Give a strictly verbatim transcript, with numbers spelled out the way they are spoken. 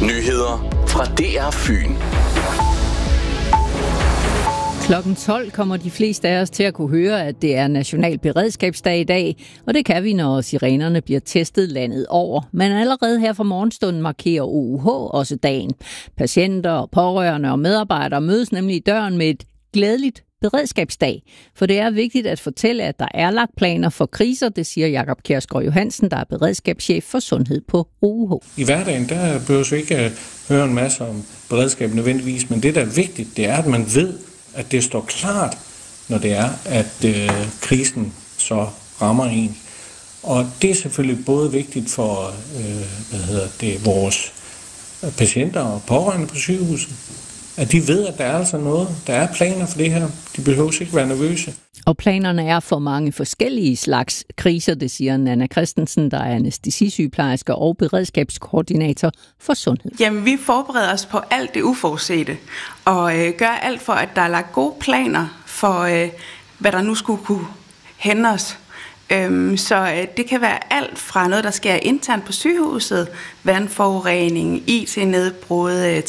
Nyheder fra D R Fyn. Klokken tolv kommer de fleste af os til at kunne høre, at det er National Beredskabsdag i dag, og det kan vi, når sirenerne bliver testet landet over. Men allerede her fra morgenstunden markerer O U H også dagen. Patienter, pårørende og medarbejdere mødes nemlig i døren med et glædeligt beredskabsdag. For det er vigtigt at fortælle, at der er lagt planer for kriser, det siger Jakob Kjærsgaard Johansen, der er beredskabschef for sundhed på O U H. I hverdagen, der behøver vi ikke høre en masse om beredskab nødvendigvis, men det, der er vigtigt, det er, at man ved, at det står klart, når det er, at øh, krisen så rammer en. Og det er selvfølgelig både vigtigt for øh, hvad hedder det, vores patienter og pårørende på sygehuset, at de ved, at der er altså noget, der er planer for det her. De behøver ikke være nervøse. Og planerne er for mange forskellige slags kriser, det siger Nanna Christensen, der er anæstesisygeplejerske og beredskabskoordinator for sundhed. Jamen, vi forbereder os på alt det uforudsete, og øh, gør alt for, at der er lagt gode planer for, øh, hvad der nu skulle kunne hænde os. Øhm, så øh, det kan være alt fra noget, der sker internt på sygehuset, vandforurening, I T-nedbrud, øh,